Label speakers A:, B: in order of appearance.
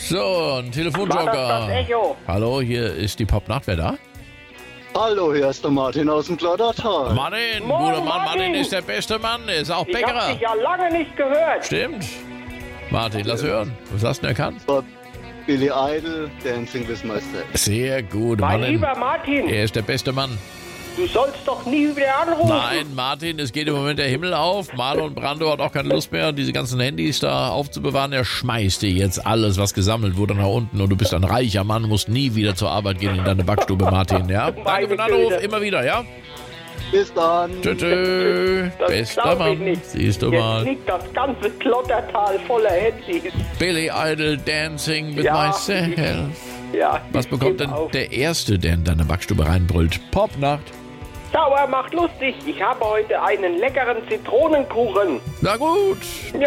A: So, ein Telefonjoker.
B: Das Echo.
A: Hallo, hier ist die Popnacht. Wer da?
C: Hallo, hier ist der Martin aus dem Klottertal.
A: Martin,
B: Moin,
A: guter Mann.
B: Martin.
A: Martin ist der beste Mann. Er ist auch
B: Ich hab
A: Bäckerer.
B: dich ja lange nicht gehört.
A: Stimmt. Martin, lass hören. Was hast du denn erkannt?
C: Billy Idol, Dancing with Myself.
A: Sehr gut,
B: Mein
A: Martin.
B: lieber Martin,
A: Er ist der beste Mann.
B: du sollst doch nie wieder anrufen.
A: Nein, Martin, es geht im Moment der Himmel auf. Marlon Brando hat auch keine Lust mehr, diese ganzen Handys da aufzubewahren. Er schmeißt dir jetzt alles, was gesammelt wurde, nach unten. Und du bist ein reicher Mann, musst nie wieder zur Arbeit gehen in deine Backstube, Martin. Ja? Danke für den Anruf,
B: Güte.
A: immer wieder, ja?
C: Bis dann.
A: Tschüss.
B: Das
A: Bester
B: glaub ich
A: Mann.
B: nicht.
A: Siehst du
B: Jetzt
A: mal.
B: liegt das ganze Klottertal voller Handys.
A: Billy Idol, Dancing with
B: Ja.
A: Myself.
B: Ja,
A: Was
B: ich
A: bekommt
B: geb
A: denn
B: auf.
A: der Erste, der in deine Backstube reinbrüllt? Popnacht.
B: Sauer macht lustig. Ich habe heute einen leckeren Zitronenkuchen.
A: Na gut.